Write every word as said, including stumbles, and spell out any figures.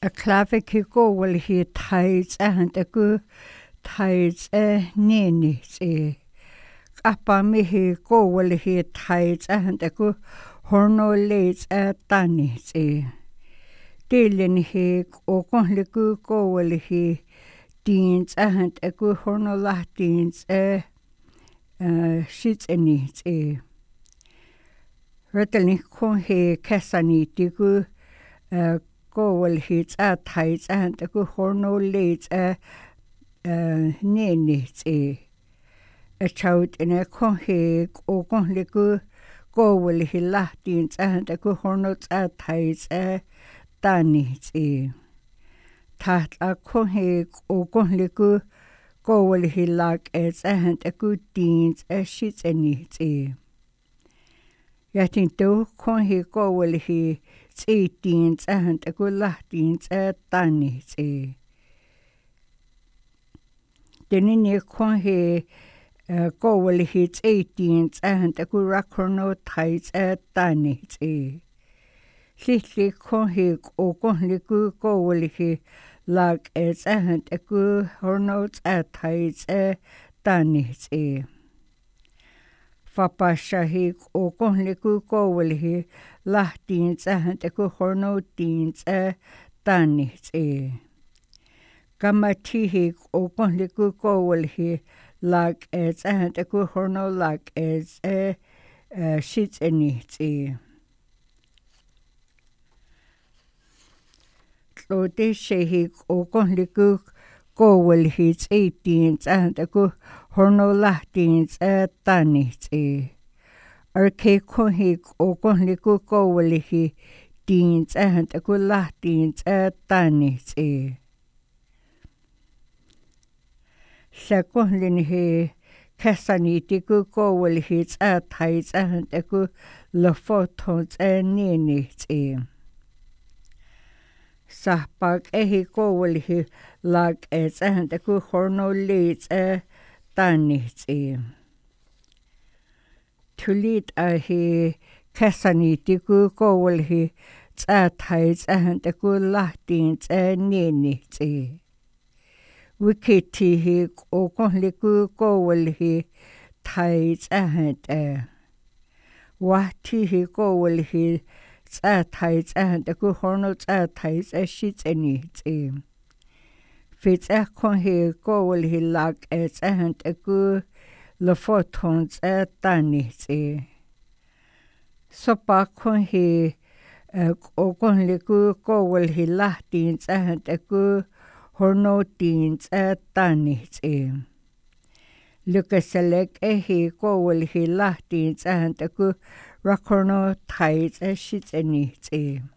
Aklafiki kowal hi taits and a good taits a nenis e. Kappa mihi kowal hi taits and a good horno lates a tanis e. Dilin hi okonliku kowal hi deans and a good horno latins a shits a needs e. Retelin kon he casanitiku a Kowal hits a tights and a good horno lates a nenits e. A child in a conhe or conliku kowal he latins and a good hornots a tights a danits e. Tat a conhe or conliku kowal he lag as and a good deans a shits a needs e. Yatin do conhe kowal he Eighteens and a good latins at Danis e. Denini conhe kowal hits eighteens and a good racorno tights at Danis e. Sitli conhe o conliku kowal he lag as and a good hornots at tights at Danis e. Fapashahi o conliku kowal he lahtins and a good horno deans a danis e. Gamatihi o conliku kowal he lag as and a good horno lag as a shits a needs e. Lodi shehi o conliku kowal hits eighteens and a good horno lahtins a danis e. Arke conhe o conliku kowalihi deans and a good latins a danis e. Sakonlin he casanitiku kowalihits a tights and a good lafotons a nenis e. Sahpak ehi kowalihi lag as and a good horno leads a danis e. Tulit a he casanitiku kowal he tsatites and a good latins a nenis e. Wikiti he o conliku kowal he tights and a. Wati he kowal he tsatites and a good horno tsatites a shits a needs e. Fits a con he kowal he lag as and a good Lafotons at Danis e. Sopa con he o conliku kowal he latins and a good hornotins at Danis e. Lucaselec e he kowal he latins and a good racorno tights a shits a needs e.